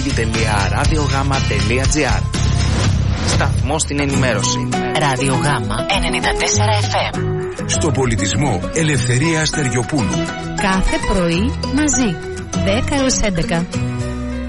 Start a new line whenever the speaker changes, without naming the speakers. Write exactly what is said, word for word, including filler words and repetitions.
ραδιογάμα τελεία τζι άρ. Σταθμός στην ενημέρωση.
Ραδιογάμα ενενήντα τέσσερα εφ εμ.
Στο πολιτισμό Ελευθερία Αστεριοπούλου.
Κάθε πρωί μαζί, δέκα έως έντεκα.